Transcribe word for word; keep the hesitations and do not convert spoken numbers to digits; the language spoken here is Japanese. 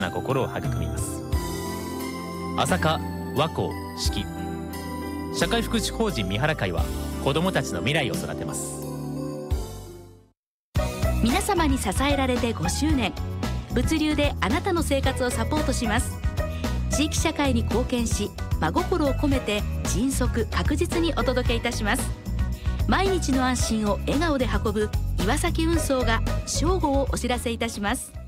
な心を育みます。朝霞和光式社会福祉法人三原会は子どもたちの未来を育てます。 皆様に支えられてごしゅうねん、物流であなたの生活をサポートします。地域社会に貢献し、真心を込めて迅速確実にお届けいたします。毎日の安心を笑顔で運ぶ岩崎運送が正午をお知らせいたします。